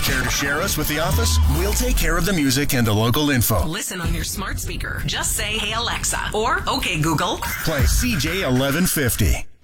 Care to share us with the office? We'll take care of the music and the local info. Listen on your smart speaker. Just say, "Hey Alexa," or "Okay Google." Play CJ 1150.